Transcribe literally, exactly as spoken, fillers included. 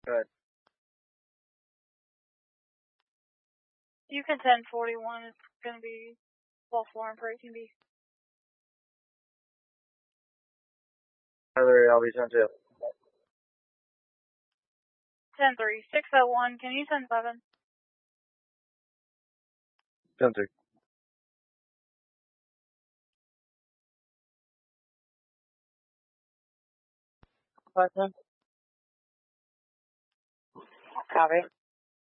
Good. You can ten forty-one. It's going to be false alarm for A T B. Tyler, I'll be ten two. ten three. six oh one. Can you ten seven? ten three. Copy.